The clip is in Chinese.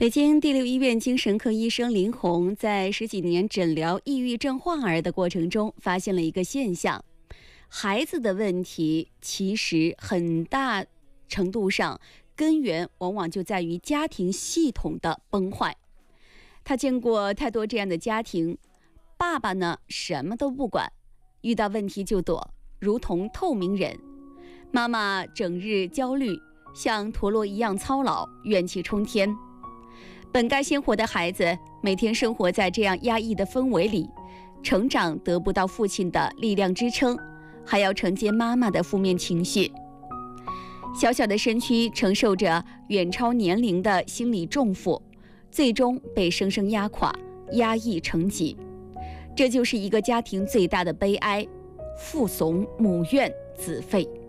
北京第6医院精神科医生林红在10几年诊疗抑郁症患儿的过程中，发现了一个现象：孩子的问题其实很大程度上根源往往就在于家庭系统的崩坏。他见过太多这样的家庭，爸爸呢什么都不管，遇到问题就躲，如同透明人；妈妈整日焦虑，像陀螺一样操劳，怨气冲天。本该鲜活的孩子，每天生活在这样压抑的氛围里，成长得不到父亲的力量支撑，还要承接妈妈的负面情绪。小小的身躯承受着远超年龄的心理重负，最终被生生压垮，压抑成疾。这就是一个家庭最大的悲哀：父怂母怨子废。